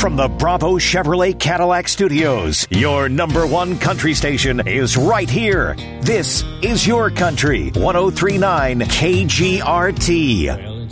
From the Bravo Chevrolet Cadillac Studios, your number one country station is right here. This is your country, 103.9 KGRT.